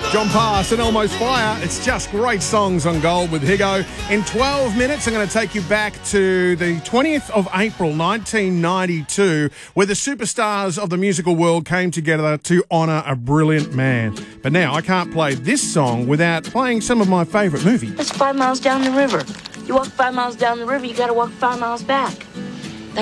John Pass and Almost Fire. It's just great songs on Gold with Higo. In 12 minutes, I'm going to take you back to the 20th of April, 1992, where the superstars of the musical world came together to honour a brilliant man. But now I can't play this song without playing some of my favourite movies. That's 5 miles down the river. You walk 5 miles down the river, you got to walk 5 miles back.